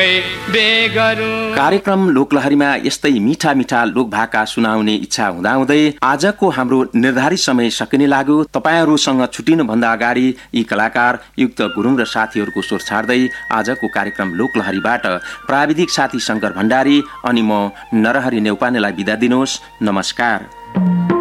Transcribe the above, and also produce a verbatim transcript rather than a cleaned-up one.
कार्यक्रम लोकलहरीमा यस्तै मिठा मिठा लोकभाका सुनाउने इच्छा हुँदाहुँदै आजको हाम्रो निर्धारित समय सकिने लाग्यो। तपाईहरूसँग छुटिनु भन्दा अगाडि यी कलाकार युक्त गुरुङ र साथीहरूको स्वर छाड्दै आजको कार्यक्रम लोकलहरीबाट प्राविधिक साथी शंकर भण्डारी अनि म नरहरि नेउपानेलाई बिदा दिनुहोस्। नमस्कार।